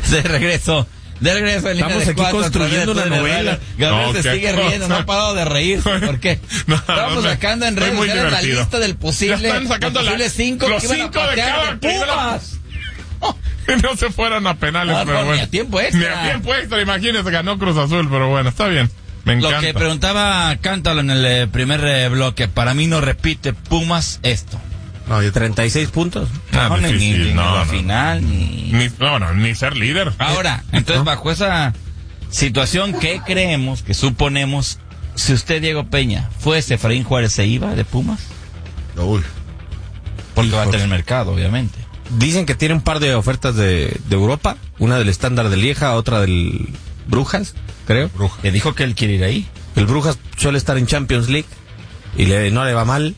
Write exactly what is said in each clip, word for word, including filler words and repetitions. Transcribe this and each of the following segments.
De regreso. De regreso en Estamos línea de aquí cuatro, construyendo una novela. Gabriel No, se ¿qué sigue riendo, cosa? no ha parado de reírse. ¿Por qué? No, Estamos no, sacando en estoy redes muy sociales la divertido. lista del posible. Ya están sacando los posibles la- cinco los que iban a cinco de patear cada de que iban a- Pumas. No se fueran a penales, No, pero no, bueno. ni a tiempo extra. Ni a tiempo extra, imagínese, ganó Cruz Azul, pero bueno, está bien. Me Lo encanta. que preguntaba Cántalo en el eh, primer eh, bloque, para mí no repite Pumas esto. No, yo treinta y seis puntos. Ah, no, ni, difícil, ni, ni no, la no. final, ni... Ni, no, no, ni ser líder. Ahora, entonces bajo esa situación, ¿qué creemos, que suponemos, si usted, Diego Peña, fuese Efraín Juárez, se iba de Pumas? Uy. Porque va a tener mercado, obviamente. Dicen que tiene un par de ofertas de, de Europa, una del estándar de Lieja, otra del Brujas, creo. Bruja. Que dijo que él quiere ir ahí. El Brujas suele estar en Champions League y le, no le va mal.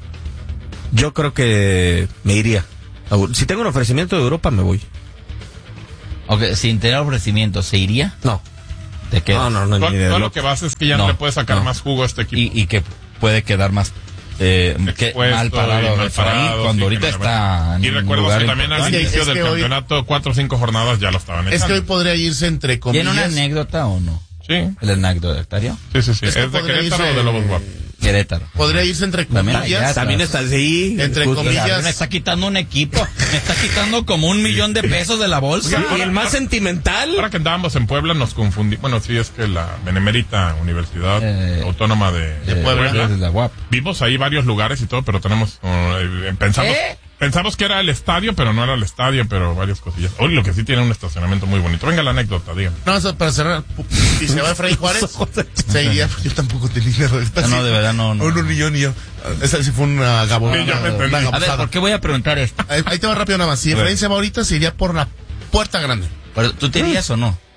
Yo creo que me iría. Si tengo un ofrecimiento de Europa, me voy. Ok, sin tener ofrecimiento, ¿se iría? No. ¿De qué? No, no, no, Todo, ni de todo loco. lo que vas es que ya no, No, le puede sacar no. más jugo a este equipo. Y, y que puede quedar más eh, que Expuesto mal y parado mal Efraín, parado, cuando sí, ahorita que está en Y un recuerdo lugar que también al importante. inicio Es del que hoy- campeonato, cuatro o cinco jornadas ya lo estaban Es que echando. hoy podría irse entre ¿Tiene una comillas. anécdota o no? Sí, ¿El anecdotario? sí, sí. sí. Es ¿Es, que de podría Querétaro irse- o de Lobos Guap? Querétaro. Podría irse entre También comillas. allá. También está así. Entre justo. comillas. Gabriel me está quitando un equipo, me está quitando como un millón de pesos de la bolsa. Y el más sentimental. Ahora que andábamos en Puebla nos confundimos. Bueno, sí, es que la Benemérita Universidad Eh, Autónoma de, de Eh, Puebla. desde la U A P. Vimos ahí varios lugares y todo, pero tenemos... eh, pensamos, ¿Eh? pensamos que era el estadio, pero no era el estadio, pero varias cosillas. Hoy lo que sí tiene un estacionamiento muy bonito. Venga la anécdota, dígame. No, eso para cerrar. Si se va Efraín Juárez, se iría. Yo tampoco tenía dinero. Ah, no, de verdad, no, no. Un millón y yo. Esa sí fue una gabonada. Sí, ya me entendí. una A ver, gabosada. ¿por qué voy a preguntar esto? Ahí ahí te va rápido nada más. Si A ver. Efraín se va ahorita, se iría por la puerta grande. Pero, ¿tú te irías o no?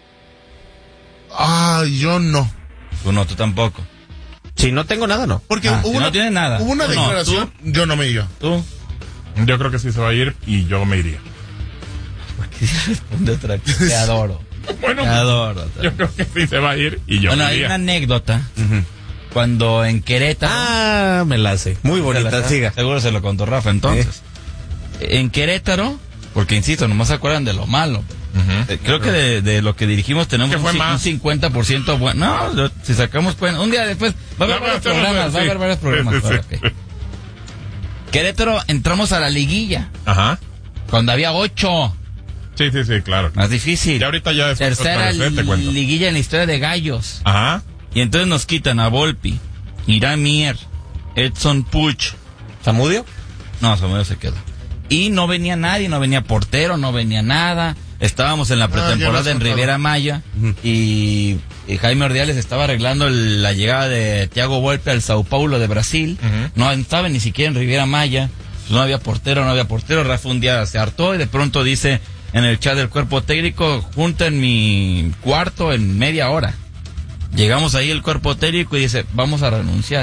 Ah, yo no. Tú no, tú tampoco. Si no tengo nada, no. Porque Ah, hubo si una, no tiene nada. hubo una Tú no, declaración. Yo no me iría. ¿Tú? Yo creo que sí se va a ir y yo me iría. ¿Por qué responde otra cosa? Te adoro. Bueno, Te adoro. te yo adoro. creo que sí se va a ir y yo Bueno, me hay iría. una anécdota. Cuando en Querétaro... Ah, me la hace. Muy ¿Se bonita, la- siga. Seguro se lo contó Rafa entonces. En Querétaro, porque insisto, nomás se acuerdan de lo malo. Ujú. Eh, Creo que de, de lo que dirigimos tenemos ¿Qué un, fue ci- más? un cincuenta por ciento bueno. No, lo- si sacamos cuenta, un día después va a haber No, varios no, no, programas, sí. va a haber varios programas. Sí, sí, Ahora, sí. ok. Querétaro, entramos a la liguilla, Ajá. cuando había ocho, Sí, sí, sí, claro. más difícil. Y ahorita ya es Tercera otra vez, te cuento. liguilla en la historia de Gallos. Ajá. Y entonces nos quitan a Volpi, Irán Mier, Edson Puch. ¿Samudio? No, Samuel se quedó. Y no venía nadie, no venía portero, no venía nada. Estábamos en la Ah, ya lo has pretemporada en contado. Riviera Maya y, y Jaime Ordiales estaba arreglando el- la llegada de Thiago Volpe al Sao Paulo de Brasil. Ujú. No estaba ni siquiera en Riviera Maya. Pues no había portero, no había portero. Rafa un día se hartó y de pronto dice en el chat del cuerpo técnico, junta en mi cuarto en media hora. Llegamos ahí el cuerpo técnico y dice, vamos a renunciar.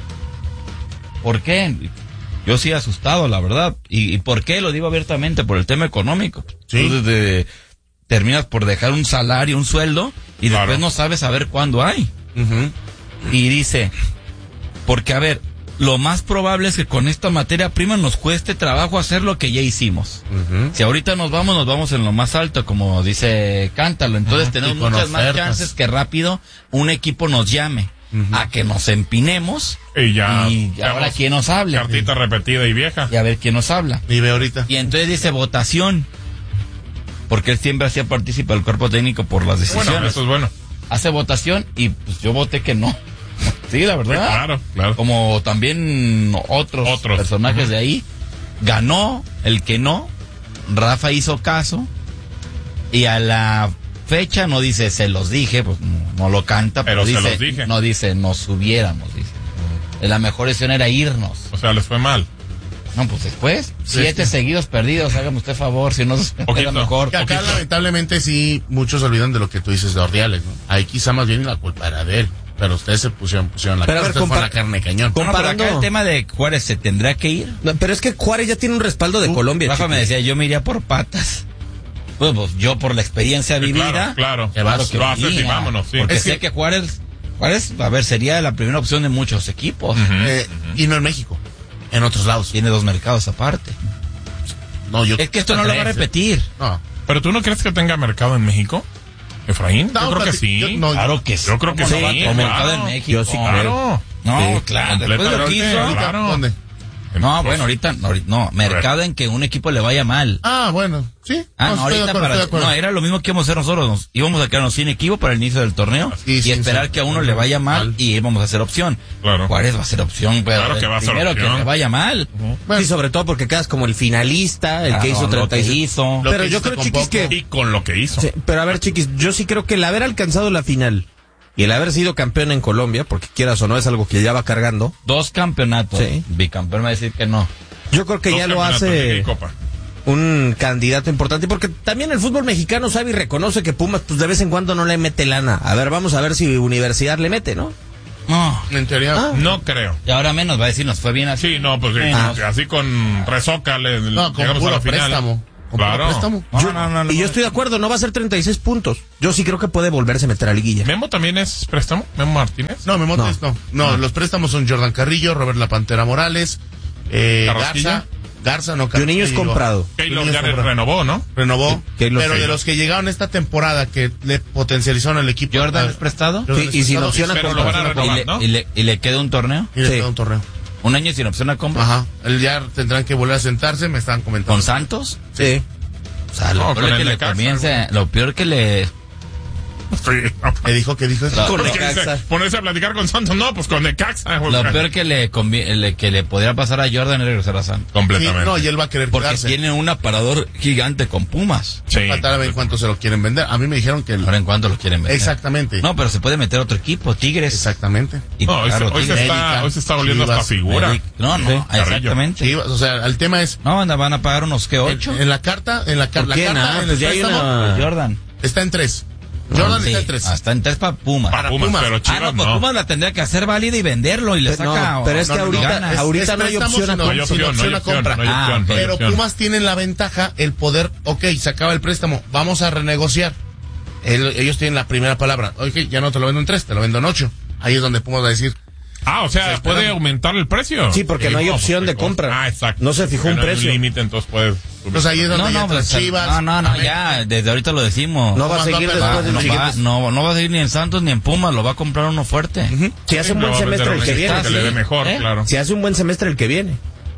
¿Por qué? Yo sí asustado, la verdad. ¿Y, y por qué? Lo digo abiertamente, por el tema económico. Sí. Tú desde- terminas por dejar un salario, un sueldo, y Claro. después no sabes a ver cuándo hay. Y dice, porque a ver, lo más probable es que con esta materia prima nos cueste trabajo hacer lo que ya hicimos. Si ahorita nos vamos, nos vamos en lo más alto, como dice Cántalo. Entonces Ajá, tenemos y con muchas más ofertas. chances que rápido un equipo nos llame. A que nos empinemos Y ya. y ya ahora vamos, quién nos hable. Cartita repetida y vieja. Y a ver quién nos habla. Ni ve ahorita. Y entonces dice votación. Porque él siempre hacía partícipe al cuerpo técnico por las decisiones. Bueno, eso es bueno. Hace votación y pues yo voté que no. Sí, la verdad. Sí, claro, claro. Como también otros, Otros. personajes Ujú. de ahí. Ganó el que no. Rafa hizo caso. Y a la fecha no dice se los dije, pues no, no lo canta, pero, Pero se dice, los dije. no dice nos hubiéramos, dice. La mejor decisión era irnos. O sea, les fue mal. No, pues después, Sí, siete sí. seguidos perdidos, hágame usted favor, si no era Poquito. mejor. Que acá poquito. lamentablemente sí, muchos olvidan de lo que tú dices de Ordiales, ¿no? Ahí quizá más bien la culpa era de él. Pero ustedes se pusieron, pusieron la Pero a ver, ustedes fueron compa- la carne de cañón. No, no, pero acá comparando- el tema de Juárez se tendrá que ir. No, pero es que Juárez ya tiene un respaldo de Colombia. Rafa chico. me decía, yo me iría por patas. Pues, pues, yo por la experiencia Sí, vivida. claro, claro. Que vas, Lo haces y iría, vámonos, sí. Porque Es sé que- que Juárez, Juárez, a ver, sería la primera opción de muchos equipos. Ujú. Eh, y no en México, en otros lados. Tiene dos mercados aparte. No, yo Es que esto no lo va a tres, eh. repetir. No. ¿Pero tú no crees que tenga mercado en México, Efraín? No, yo creo que plati- sí. yo- no, Claro que sí. Yo creo que ¿Cómo sí. no va a tener claro. mercado en México? Yo sí creo. Claro. No, Sí, claro, después de lo que completamente, hizo. ¿Ahorita? claro. ¿Dónde? No, bueno, ahorita, no, ahorita- no, mercado en que un equipo le vaya mal. Ah, bueno, sí. Ah, no, estoy de ahorita acuerdo, para, estoy de acuerdo. no, era lo mismo que íbamos a hacer nosotros. Nos íbamos a quedarnos sin equipo para el inicio del torneo Sí, y sí, esperar sí. que a uno le vaya mal, Mal. y íbamos a hacer opción. Claro. Juárez va a ser opción, pero Claro que el va a ser primero opción. que le vaya mal. Bueno. Sí, sobre todo porque quedas como el finalista, el Ah, que no, hizo lo treinta y seis. que hizo. Lo Pero que yo hiciste creo, con chiquis, poco. que... Y con lo que hizo. Sí, pero a ver, chiquis, yo sí creo que el haber alcanzado la final y el haber sido campeón en Colombia, porque quieras o no, es algo que ya va cargando, Dos campeonatos. Sí. Bicampeón me va a decir que no. yo creo que Dos ya lo campeonatos, Liga hace y Copa. un candidato importante, porque también el fútbol mexicano sabe y reconoce que Pumas, pues de vez en cuando no le mete lana. A ver, vamos a ver si Universidad le mete, ¿no? No. En teoría. Ah. No creo. Y ahora menos va a decir, nos fue bien así. Sí, no, pues sí, Ah. así con resoca le, No, con llegamos a puro la final. préstamo. Con puro Claro. préstamo. No, Yo- no, no, no, y no. yo estoy de acuerdo, no va a ser treinta y seis puntos. Yo sí creo que puede volverse a meter a liguilla. ¿Memo también es préstamo? ¿Memo Martínez? No, Memotes no. No, los préstamos son Jordan Carrillo, Robert La Pantera Morales, eh, ¿Carrasquilla? Garza. Garza no, Y un niño es llegó. comprado. Keylor Niños ya comprado. renovó, ¿no? Renovó. Keylor pero de Keylor. los que llegaron esta temporada que le potencializaron al equipo. ¿Jordan ah, es prestado? Jordan Sí, es y sin prestado, opción a Pero compra. lo van a ¿Y renovar, le, ¿no? y, le, ¿Y le queda un torneo? Y le Sí. queda un torneo. ¿Un año sin opción a compra? Ajá. Él ya tendrán que volver a sentarse, me estaban comentando. ¿Con Santos? Sí. O sea, lo No, peor con que el le Necaxa, comience, lo peor que le... Sí. Me dijo que dijo eso. Claro. Porque Necaxa. dice, ponerse a platicar con Santos, no, pues con Necaxa. Lo peor que le, convi- le- que le podría pasar a Jordan es regresar a Santos. Sí, Completamente. no, y él va a querer Porque quedarse. tiene un aparador gigante con Pumas. Sí. Faltará ver en cuánto se lo quieren vender. A mí me dijeron que... el- Ahora en cuánto lo quieren vender. Exactamente. No, pero se puede meter otro equipo, Tigres. Exactamente. Y, No, hoy, claro, se, hoy, se Tigres. está, América, hoy se está volviendo Chivas, hasta figura. Eric- No, no, Sí, Carrillo. exactamente. Sí, o sea, el tema es... No, van a, van a pagar unos que ocho. En, en la carta, en la, car- ¿Por la qué? carta, Nah, en el pues ya hay préstamo, una- Jordan. está en tres. Jordan Sí, está en tres. hasta en tres para Pumas. Para Para Pumas, Pumas. pero Ah, Chivas no, pues no. Pumas la tendría que hacer válida y venderlo y le Pero saca... no, pero es o- que no, no, ahorita, ganas. ahorita Es no hay préstamo opción a sin No hay compra. opción, no hay opción a opción, compra. no hay Ah, opción. no hay Pero opción. Pumas tienen la ventaja, el poder, ok, se acaba el préstamo, vamos a renegociar. El- ellos tienen la primera palabra. Oye, ya no te lo vendo en tres, te lo vendo en ocho. Ahí es donde Pumas va a decir, Ah, o sea, Se ¿puede esperan. aumentar el precio? Sí, porque no hay opción de pues, compra. Ah, exacto. No se fijó Porque un no hay precio. límite, entonces puedes subir. pues ahí es donde No, ya no, entran pues, Chivas. no, no, no, América. ya, desde ahorita lo decimos. No va a Pumas seguir va a después pegar, del no, va, siguiente. no, no va a seguir ni en Santos ni en Pumas, lo va a comprar uno fuerte. Ujú. Si hace un Le buen va a semestre meter el un que extra viene. que le dé sí. mejor, ¿Eh? claro. Si hace un buen semestre el que viene.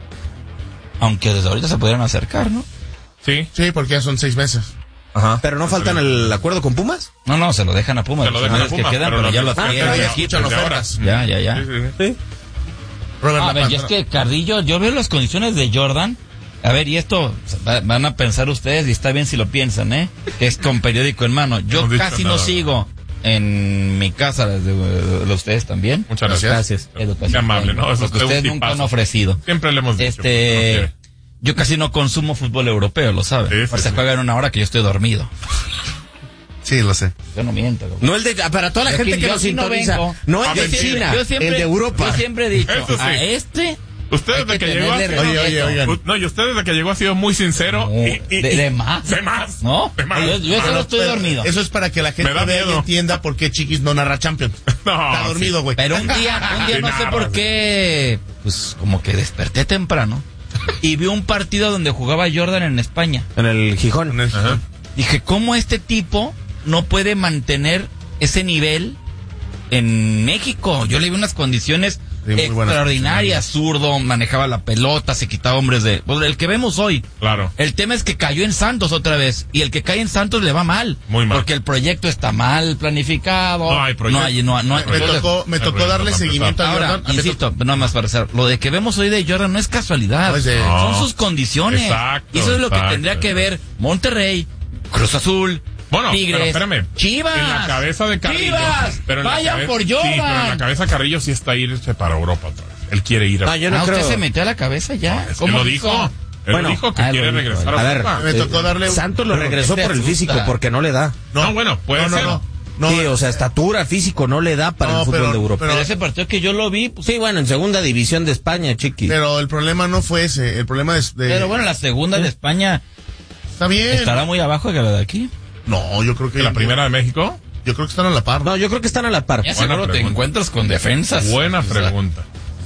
Aunque desde ahorita se pudieran acercar, ¿no? Sí. Sí, porque ya son seis meses. Ajá. Pero no faltan el acuerdo con Pumas. No, no, se lo dejan a Pumas. Se lo los dejan a finales Pumas, que quedan, pero pero, los- ya lo Ah, pero adquirieron ya el equipo. escuchan desde ahora. ofertas. Ya, ya, ya. Sí, sí, sí. Sí. Robert A La ver, y es Pantera. que Carrillo, yo veo las condiciones de Jordan. A ver, y esto va- van a pensar ustedes, y está bien si lo piensan, ¿eh? Que es con periódico en mano. Yo hemos dicho casi no nada. sigo en mi casa, desde de ustedes también. Muchas gracias. Gracias. Educación Qué amable, ¿no? plena, Eso porque es un ustedes nunca han tipazo. ofrecido. Siempre le hemos dicho. Este, pero no quiere. yo casi no consumo fútbol europeo, lo saben. Sí, sí, Pues se sí. juega en una hora que yo estoy dormido. Sí, lo sé. Yo no miento. güey. No el de, para toda la Es gente que que yo nos sí no sintoniza. vengo. No A el de ver, China, Yo siempre, el de Europa. Yo siempre he dicho, Eso sí. a este Usted hay desde que que llegó ha tenerle sido- Oye, oye, oigan. U- No, y usted desde que llegó ha sido muy sincero. No, y, y- de- y- de más. De más. ¿No? De más. Yo- yo eso Ah, no estoy Pero dormido. Eso es para que la gente Me da vea y miedo. entienda por qué Chiquis no narra Champions. No, Está dormido, güey. Pero un día, un día Sí, no sé nada, por güey. qué, pues como que desperté temprano y vi un partido donde jugaba Jordan en España. En el Gijón. Ajá. Dije, ¿cómo este tipo no puede mantener ese nivel en México? Yo le vi unas condiciones Sí, muy buenas extraordinarias, zurdo, manejaba la pelota, se quitaba hombres de... Pues, el que vemos hoy. Claro. El tema es que cayó en Santos otra vez, y el que cae en Santos le va mal. Muy mal. Porque el proyecto está mal planificado. No hay proyecto. No hay, no, no hay- Me tocó, me Hay tocó proyecto darle para seguimiento a Ahora, Jordan. A mí me insisto, nada más para hacer, lo de que vemos hoy de Jordan no es casualidad, No, es de- son No. sus condiciones. Exacto, y eso es lo que exacto. tendría que ver Monterrey, Cruz Azul, Bueno, Tigres, pero espérame. Chivas. En la cabeza de Carrillo. Chivas, pero en la vayan cabe- por Sí, pero en la Jordan. cabeza Carrillo sí está irse para Europa otra vez. Él quiere ir a... Ah, yo no Ah, creo. usted se metió a la cabeza ya. Es que ¿Cómo lo dijo. Él Bueno, dijo que ah, lo quiere dijo. regresar A a ver, Europa. Me tocó darle un- Santos lo Pero, regresó ¿qué te por el asusta? físico, porque no le da. No, bueno, puede no, no, ser. no. No, Sí, o sea, estatura, físico, no le da para No, el fútbol pero- de Europa. Pero ese partido que yo lo vi, pues, Sí, bueno, en segunda división de España, chiqui. pero el problema no fue ese. El problema es de. pero bueno, la segunda de España Está bien. estará muy abajo que la de aquí. No, yo creo que. ¿La primera de México? Yo creo que están a la par. No, yo creo que están a la par. Ya Buena seguro te pregunta. encuentras con defensas. Buena O sea, pregunta.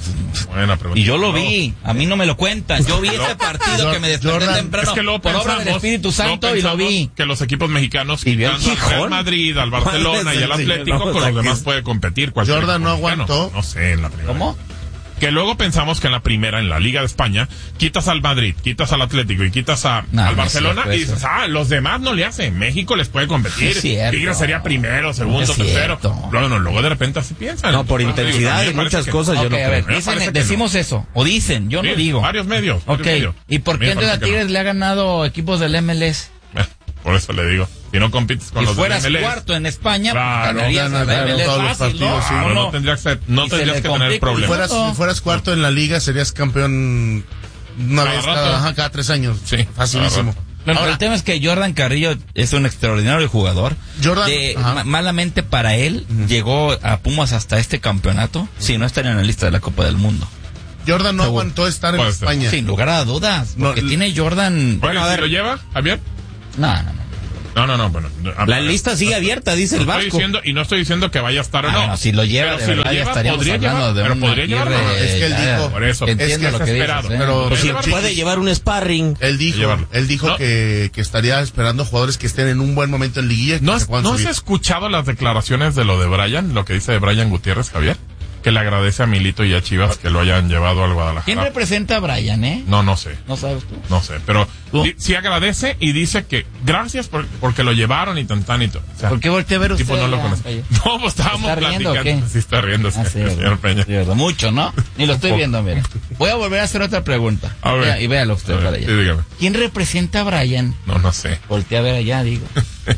Buena pregunta. Y yo lo vi, a mí no me lo cuentan. Yo vi ese partido que me desperté Jordan, temprano Es que luego por obra del pensamos- Espíritu Santo luego y lo pensamos vi. que los equipos mexicanos Y vio el quitan al Real Gijón. Madrid, al Barcelona ¿Cuál es y al el señor? Atlético, No, con o sea, los demás que- puede competir. cualquier Jordan no equipo mexicano. aguantó. No sé, en la primera. ¿Cómo? Que luego pensamos que en la primera, en la Liga de España, quitas al Madrid, quitas al Atlético y quitas a, No, al no es Barcelona cierto y dices, eso. ah, los demás no le hacen. México les puede competir. Es cierto. Tigres sería primero, segundo, Es tercero. cierto. Luego, no, luego de repente así piensan. No, por Ah, intensidad digo, y me parece muchas que- cosas yo Ok, no a ver, creo. Me dicen- parece que decimos eso, o dicen, yo Sí, no digo. Varios medios. varios Ok, medios. ¿y por A mí qué me entonces a parece que Tigres le ha ganado equipos del M L S? no. Eh, Por eso le digo, si no compites con Si los del fueras M L S, cuarto en España, Claro, ganarías gana, a la gana M L S todos los fácil, ¿no? partidos, sí. claro, ¿O no, no? tendrías que, no Y se tendrías le que tener complica. problemas. Fueras, No. si fueras cuarto en la liga, serías campeón una Cada vez rato. cada, ajá, cada tres años. Sí, Facilísimo. cada Bueno, Ahora, el tema es que Jordan Carrillo es un extraordinario jugador. Jordan, De- ajá. ma- malamente para él, llegó a Pumas hasta este campeonato, si no estaría en la lista de la Copa del Mundo. Jordan no aguantó estar en Puede ser. España. Sin lugar a dudas, No, porque l- tiene Jordan... Bueno, a ¿si ver. lo lleva, Javier? No, no, no. No, no, no, bueno. a- La a- lista sigue abierta, dice no el estoy Vasco. diciendo, y no estoy diciendo que vaya a estar o Ah, no. bueno, si lo lleva, Pero de si lo verdad, ya lleva, estaríamos podría hablando llevar, de pero un podría llevarlo. Es que él dijo, por eso. Entiendo Es que lo está que esperado. dices, ¿eh? Pero Pues si llevarlo. puede llevar un sparring. Él dijo, Llevarlo. él dijo No. que, que estaría esperando jugadores que estén en un buen momento en liguilla. y que ¿No se has, puedan ¿no has subir. escuchado las declaraciones de lo de Brian? Lo que dice de Brian Gutiérrez, Javier. Que le agradece a Milito y a Chivas que lo hayan llevado al ¿Quién Guadalajara. representa a Brian, eh? No, no sé. No sabes tú. No sé, pero ¿Tú? di- sí agradece y dice que gracias por, porque lo llevaron y tan tan y todo. O sea, ¿Por qué volteé a ver el tipo usted? no lo ya, conoce. Peña? No, pues estábamos ¿Está riendo o platicando. qué? Sí, está riendo, Ah, sí, señor ¿verdad? Peña. Sí, ¿verdad? Mucho, ¿no? Ni lo estoy poco. viendo, mire. Voy a volver a hacer otra pregunta. A ver. Vea- y véalo usted A ver, para allá. sí, dígame. ¿Quién representa a Brian? No, no sé. Voltea a ver allá, digo.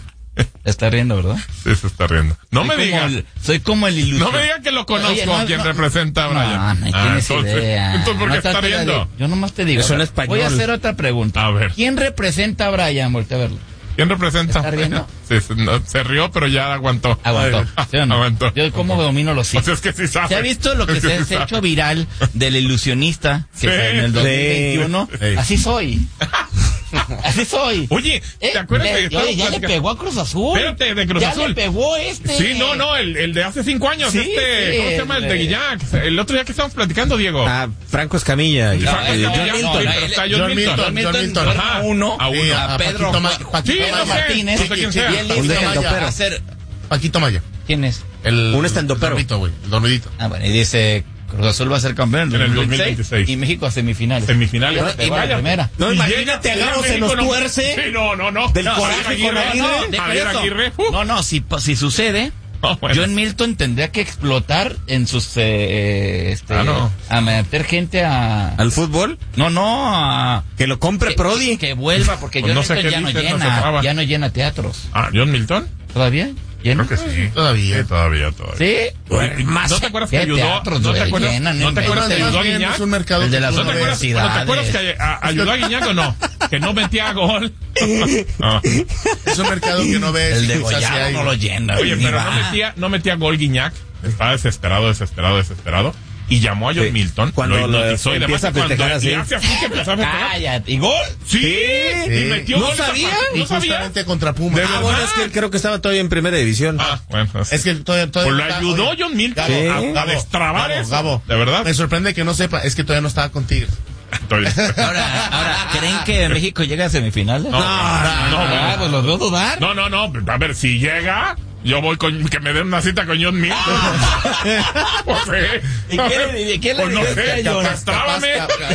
Está riendo, ¿verdad? Sí, se está riendo. No Soy me como diga. el- soy como el ilusión. No me diga que lo conozco Oye, no, a quien no, representa a Brian. No, no Ah, tienes entonces, idea. entonces, ¿por No qué está trate de- riendo? Yo nomás te digo. Es un a ver, español. Voy a hacer otra pregunta. A ver. ¿Quién representa a Brian? Voltea a verlo. ¿Quién representa? ¿Está riendo? Sí, se, no, se rió, pero ya aguantó. Aguantó. ¿Sí o no? Aguantó. Yo cómo domino los O ciclos. sea, es que sí sabe. ¿Se ha visto lo que Es se, sí se ha sabe. hecho viral del ilusionista que Sí, fue en el dos mil veintiuno? sí. Así soy. Así soy. Oye, ¿te Eh, acuerdas le- que oye, estábamos ya le platicando? pegó a Cruz Azul. Espérate, de Cruz ya Azul. le pegó este. Sí, no, no, el, el de hace cinco años, Sí, este, sí, ¿cómo se llama? El de el- Guillac. El otro día que estábamos platicando, Diego. Ah, Franco Escamilla. y- Sí, Franco y- Escamilla, no, John no, Milton, no, pero él- está John John Milton. Milton, John Milton. fueron Ajá, a uno, a uno. Sí, a a Pedro, Paquito Ma- Ju- Paquito Sí, Pedro no sé, Martínez, no sé quién sea. y él Un hizo estandopero. hacer... Paquito Maya. ¿Quién es? El Un estandopero. El dormidito, güey. El dormidito. Ah, bueno, y dice Cruz Azul va a ser campeón En el dos mil veintiséis. y México a semifinales. Semifinales. Ya le pegó a la Vaya. primera. No, Y imagínate, llega- Gabo llega se nos México, no- tuerce. Sí, no, no, no. Del No, coraje Javier con Aguirre, Aguirre. de Javier eso. Aguirre. uh, No, no, si, si sucede, no, bueno. John Milton tendría que explotar en sus eh, eh, este Ah, no. a meter gente a Al fútbol, no no a que lo compre que, Prodi. que vuelva porque Pues John no sé Milton qué ya no dicen, no se llena traba. ya no llena teatros Ah, John Milton. todavía llena Creo que sí. Todavía. Sí, todavía, todavía. sí Oye, ¿No te acuerdas que ¿Qué ayudó? teatros, ¿No te güey? acuerdas? Llenan, ¿No te acuerdas que inventan. ayudó a Más bien Guiñac? es un mercado El de que las tú ¿No te no ves. acuerdas, universidades. ¿no te acuerdas que a- ayudó a Guiñac o no? Que no metía gol. No. Es un mercado que no ves. el de quizás sí Goyado hay. no lo llena Oye, ni pero va. no metía, no metía gol Guiñac. Estaba desesperado, desesperado, desesperado. Y llamó a John Sí. Milton. Cuando lo lo hipnotizó y demás. empieza a y cuando festejar así. le hace así que empezó a festejar. cállate y gol Sí, y metió ¿No gol. sabían? Y ¿No sabían? justamente contra Pumas. ¿De Ah, verdad? bueno, es que él creo que estaba todavía en primera división. Ah, bueno. Es que todavía, todavía Pues lo está- ayudó oye, John Milton Gabo, a, a Gabo, destrabar Gabo, eso. Gabo. De verdad. Me sorprende que no sepa, es que todavía no estaba con Tigres. Estoy- ahora ahora creen que México llega a semifinales No, no, no, ah, no. pues los veo dudar No, no, no. A ver, si llega, yo voy con que me den una cita con John Milton. Pues sí. ¿Y qué le- y qué le Pues no dijiste sé, a John? destrábame.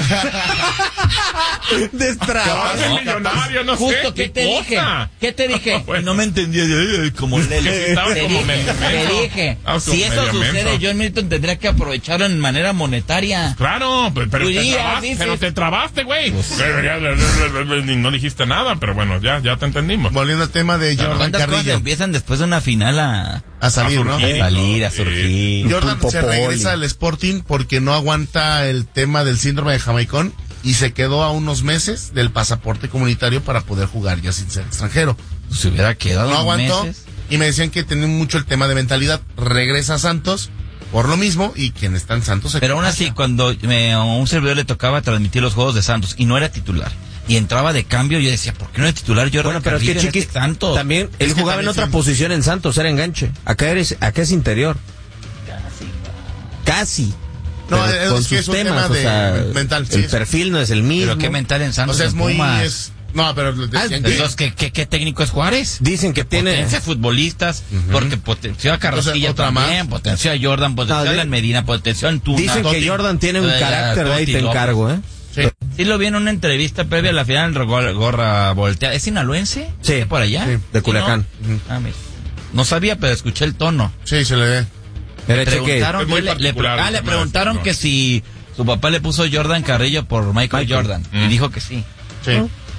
Destraba. Capaz el millonario, no justo sé. ¿qué te dije? cosa? ¿Qué te dije? Bueno. Y no me entendía como Que Lele. estaba Te como dije, medio te menso. dije, Ah, como si eso medio sucede, menso. John Milton tendría que aprovecharlo en manera monetaria. Claro, pero, pero, te, Diría, trabaste, dices. pero te trabaste, güey. No dijiste nada, pero bueno, ya, ya te entendimos. Volviendo al tema de Jordan ¿Cuántas cosas Carrillo. empiezan después de una final a, A salir, A ¿no? surgir. a salir, a Sí. surgir? Jordan Pulpo se Poli. regresa al Sporting porque no aguanta el tema del síndrome de Jamaicón y se quedó a unos meses del pasaporte comunitario para poder jugar ya sin ser extranjero. Se hubiera quedado No unos aguantó meses. y me decían que tenía mucho el tema de mentalidad. Regresa a Santos por lo mismo y quien está en Santos se Pero aún así, cuando me, a un servidor le tocaba transmitir los juegos de Santos y no era titular, y entraba de cambio, yo decía, ¿por qué no es titular Jordan Bueno, pero es que Carrillo en Chiquis este Santos? también él Es que jugaba en también otra siempre- posición en Santos, era enganche. Acá eres, acá es interior. Casi. No, pero es, con es que sus es un temas, tema de o sea, mental. Sí, el es- perfil no es el mismo. Pero qué mental en Santos. o sea, es en muy... Pumas. Es, no, pero decían que... Entonces, ¿qué, qué, qué técnico es Juárez? Dicen que tiene... Potencia futbolistas, porque potenció a Carrasquilla Entonces, otra también, potenció a Jordan, potenció No, a de- la Medina, potenció a Antuna. Dicen Totti. que Jordan tiene un Eh, carácter, de ahí Totti te López. encargo, ¿eh? Sí. Sí lo vi en una entrevista previa a la final, gor- gorra volteada. ¿Es sinaloense? Sí. ¿De por allá? Sí, de Culiacán. ¿no? Ah, mira. No sabía, pero escuché el tono. Sí, se le ve. Pero cheque, Preguntaron, Es muy le, le- particular ah, el le tema preguntaron de que esto, si su papá le puso Jordan Carrillo por Michael, Michael. Jordan. Mm. Y dijo que sí. Sí.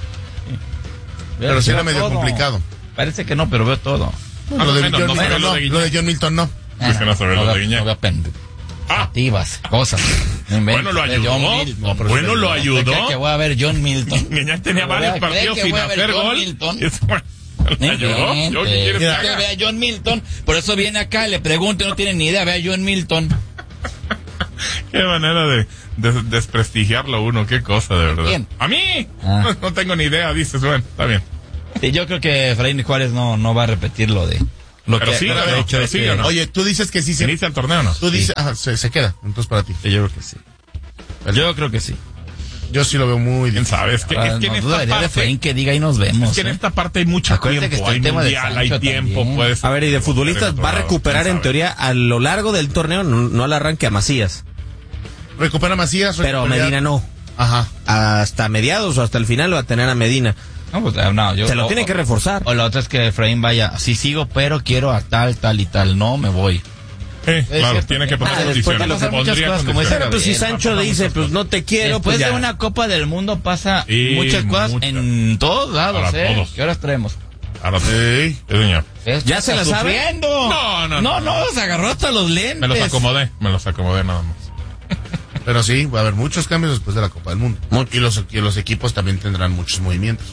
Pero sí Veo era medio todo. complicado. Parece que no, pero veo todo. Ah, lo de Bueno, John no Milton sabía lo no. de Guiñac. Lo de John Milton no. Es que no sabe lo veo- de Guiñac. no veo pen- Ah, activas, cosas. No inventes. bueno, lo De John ayudó. Milton. Bueno, lo ¿Cree ayudó. que voy a ver John Milton? Guiñac tenía varios ¿Cree partidos que sin voy a ver hacer John gol. Milton? Y eso, bueno, ¿lo ayudó? Inventes. Yo, ¿qué quieres que Usted haga? ve a John Milton, por eso viene acá, le pregunto, no tiene ni idea, ve a John Milton. Qué manera de, de desprestigiarlo uno, qué cosa, de verdad. ¿Quién? ¿A mí? Ah. No, no tengo ni idea, dices, bueno, está bien. Sí, yo creo que Efraín Juárez no, no va a repetir lo de lo Pero que sí, lo que pero ha hecho pero es sí, que- ¿o no? Oye, tú dices que sí se... ¿Inicia el torneo o no? Tú dices... Ajá, se, se queda. Entonces para ti. Sí, yo creo que sí. Yo creo que sí. Yo sí lo veo muy ¿Quién difícil. sabe? Es que, Ah, es que en no esta dudaría de parte... Efraín que diga y nos vemos. Es que en ¿eh? esta parte hay mucho Acuérdate que tiempo, está hay el tema de mundial, hay Sancho tiempo, también. puedes... A ver, y de futbolistas va a recuperar en teoría a lo largo del torneo, no, no al arranque a Macías. Recupera Macías. Pero recupera- Medina no. Ajá. Hasta mediados o hasta el final va a tener a Medina. No, pues, ah, no, yo, Se lo o- tiene que reforzar. O la otra es que Efraín vaya, sí sigo, pero quiero a tal, tal y tal. No, me voy. Eh, claro, cierto. tiene que poner Ah, después condiciones. de lo que- Pondría muchas cosas como condiciones. esa- Pero pues si Gabriel, Sancho dice, pues no te quiero, Después pues ya. de una Copa del Mundo pasa Sí, muchas cosas muchas. en todos lados, Para ¿eh? todos. ¿Qué horas traemos? Ahora sí. Sí. Sí, señor. ¿Ya se la Está sabe? sufriendo. No, no, No, no. no, se agarró hasta los lentes. Me los acomodé, me los acomodé nada más. Pero sí, va a haber muchos cambios después de la Copa del Mundo. Mucho. Y los, y los equipos también tendrán muchos movimientos.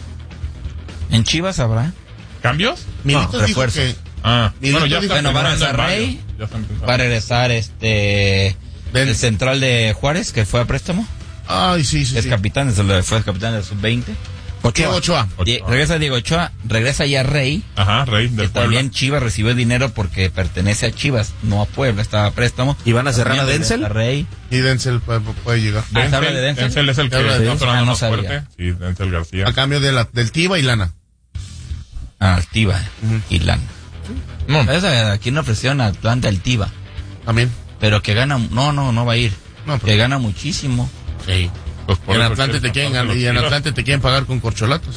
¿En Chivas habrá? ¿Cambios? Milito dijo refuerzos. que... Ah, Milito bueno, ya dijo- están Bueno, van a pensando en Rey. varios. Ya están pensando. Va a regresar este... Ven. El central de Juárez, que fue a préstamo. Ay, sí, sí, Es sí. capitán, es el- fue capitán del sub veinte. ¿Qué Ochoa? Die- regresa Diego Ochoa, regresa ya Rey. Ajá, Rey Que del Puebla. también Chivas recibió dinero porque pertenece a Chivas, no a Puebla, estaba a préstamo. ¿Y van a cerrar También a Denzel? regresa Rey. Y Denzel puede, puede llegar. Ah, ¿se habla de Denzel? Denzel es el que Se habla de está Denzel. sonando Ah, no más sabía. fuerte. Sí, Denzel García. A cambio de la, del Tiva y Lana. Ah, Altiva y Lana. No, ¿Sabes a quién ofrecieron a Atlanta Altiva? También. Pero que gana, no, no, no va a ir. No, Que pero- gana muchísimo. Sí. pues por En eso Atlante quiere te quieren sacarse ganar, y en los Atlante te quieren pagar con corcholatos.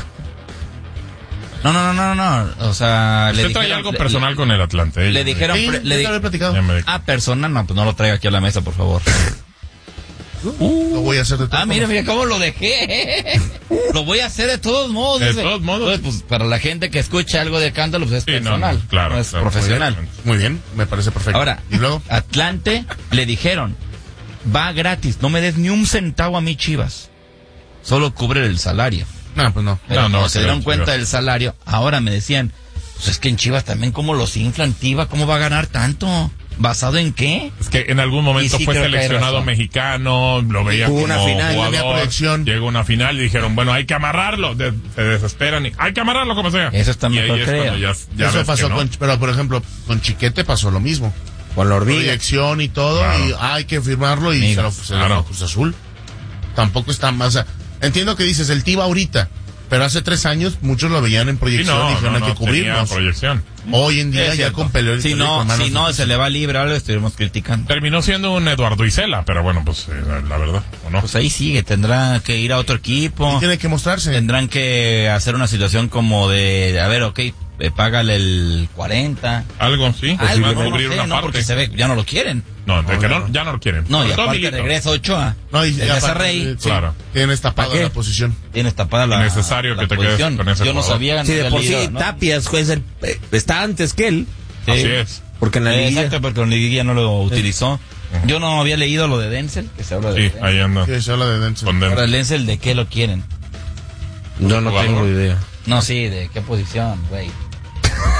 No, no, no, no, no. O sea, tiros. le Usted trae dijeron, algo le- personal con el Atlante. ¿eh? le Ya me- dijeron, Sí, pre- ya le te di- había platicado. ya me di- ah, persona, no, pues no lo traiga aquí a la mesa, por favor. Lo voy a hacer de todo. Ah, mira, mira cómo lo dejé. Lo voy a hacer de todos modos. De dice. todos modos. Entonces, pues, para la gente que escucha algo de Cándalo, pues es Sí, no, personal. no, claro, no es claro. profesional. Muy bien, me parece perfecto. Ahora, y luego, Atlante le dijeron, va gratis, no me des ni un centavo a mí, Chivas. Solo cubre el salario. no, pues no. Pero No, no, cuando se creo, dieron cuenta creo. del salario, ahora me decían, pues es que en Chivas también como los inflan, Tiva, ¿cómo va a ganar tanto? ¿Basado en qué? Es que en algún momento Y sí fue creo que hay seleccionado razón. mexicano, lo veía Hubo como una final, jugador, tenía proyección. llegó una final y dijeron, bueno, hay que amarrarlo, de- se desesperan y hay que amarrarlo como sea. Eso está Y mejor, ahí es creo. cuando ya, ya Eso ves pasó que no. con, pero por ejemplo, con Chiquete pasó lo mismo. Con la hormiga. Proyección y todo, Claro. y hay que firmarlo y Amigo, se lo, se lo claro. dio a Cruz Azul. Tampoco está más. O sea, entiendo que dices el Tiva ahorita, pero hace tres años muchos lo veían en Sí, proyección no, y dijeron no, hay no, que tenía cubrirnos. proyección. Hoy en día Es ya cierto. con peleo. Si no, si no se le va libre algo, estuvimos criticando. Terminó siendo un Eduardo Isela, pero bueno, pues eh, la verdad, ¿o no? Pues ahí sigue, tendrá que ir a otro equipo. Tiene que mostrarse. Tendrán que hacer una situación como de, a ver, ok, eh, págale el cuarenta. Algo, sí, Algo, van a no, cubrir sé, una no, parte. porque se ve, ya no lo quieren. No, de No, que no, no, no. ya no lo quieren. No, y Sobre todo aparte Milito. regresa Ochoa. No, y regresa aparte, Rey. eh, sí, Claro. Tienes tapada ¿Para qué? la posición. Tienes tapada la Innecesario la que te quedes posición. con ese Yo no jugador. sabía. Sí, no de había por sí, leído, ¿no? Tapias pues, el- eh, está antes que él. Así Sí. es. Porque en la Eh, liguilla... Exacto, porque en la liguilla no lo utilizó. Yo no había leído lo de Denzel, que se habla de Sí, Denzel. ahí anda. Sí, se habla de Denzel. Con Ahora, Denzel. el Denzel, ¿de qué lo quieren? Yo no jugador. tengo idea. No, sí, ¿de qué posición, güey?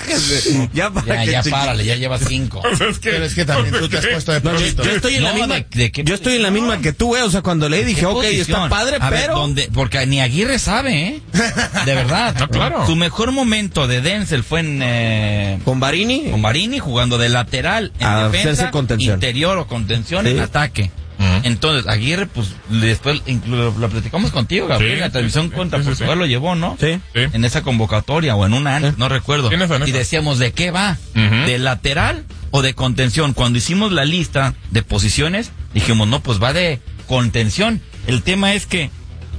relájese. Ya para Ya, que ya chiqui- párale, ya lleva cinco. Pues es que, Pero es que también tú te has puesto de No, yo, propósito. yo estoy en la No, misma, ¿de- de qué yo estoy en la posición? misma que tú, eh. O sea, cuando leí dije, ¿Qué ok, está posición? padre, A ver, pero. ¿dónde? Porque ni Aguirre sabe, ¿eh? De verdad. No, claro. Su mejor momento de Denzel fue en eh, Con Barini. con Marini jugando de lateral en A defensa, hacerse contención. interior o contención Sí. en ataque. Ujú. Entonces, Aguirre, pues, después inclu- lo platicamos contigo, Gabriel, Sí, en la sí, televisión sí, contra sí, sí, Portugal sí. lo llevó, ¿no? Sí. Sí. En esa convocatoria o en una antes, Sí. no recuerdo. En esa, en Y esa. decíamos, ¿de qué va? Ujú. ¿De lateral o de contención? Cuando hicimos la lista de posiciones, dijimos, no, pues va de contención. El tema es que,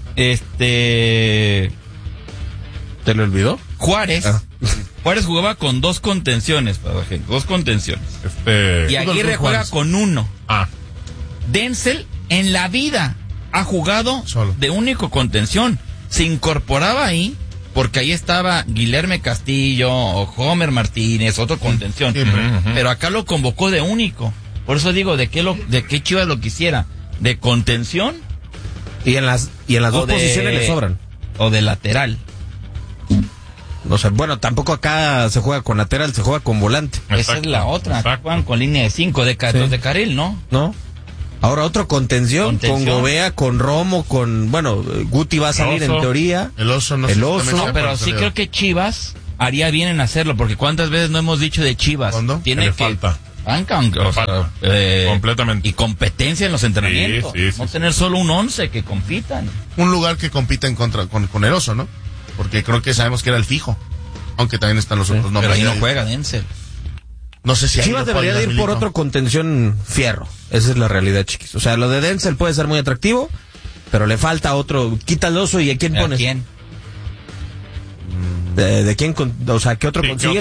este, ¿Te lo olvidó? Juárez, Ah. Juárez jugaba con dos contenciones, para la gente, dos contenciones. Este. Y Aguirre Club juega Juárez. con uno. Ah, Denzel en la vida ha jugado Solo. de único contención. Se incorporaba ahí porque ahí estaba Guilherme Castillo o Homer Martínez, otro contención. Siempre. Ujú, ujú. Pero acá lo convocó de único. Por eso digo, ¿de qué, lo, de qué Chivas lo quisiera? ¿De contención Y en las, y en las o dos de, posiciones le sobran. o de lateral? O sea, bueno, tampoco acá se juega con lateral, se juega con volante, Esa es exacto, la otra. Acá exacto. juegan con línea de cinco, de, ca- Sí. los de Caril, ¿no? ¿no? Ahora otro contención, Contención. con Gobea, con Romo, con, bueno, Guti va a salir en Oso. teoría. El oso no El sé oso. exactamente No, pero cuál sí salió. creo que Chivas haría bien en hacerlo, porque cuántas veces no hemos dicho de Chivas. ¿Cuándo? Tiene Que le que falta. banca, aunque, Le o sea, falta. eh, Completamente. y competencia en los entrenamientos. Sí, sí, sí, no sí. tener solo un once que compitan. Un lugar que compita en contra con, con el oso, ¿no? Porque creo que sabemos que era el fijo. Aunque también están los otros Pero nombres. ahí no juega Denzel. No sé si ahí Chivas lo debería puede de ir por Milito. otro contención fierro. Esa es la realidad, chiquis. O sea, lo de Denzel puede ser muy atractivo, pero le falta otro. Quita el oso y ¿a quién ¿A pones? quién? ¿De, de quién? con- O sea, ¿qué otro Sí, ¿qué consigue?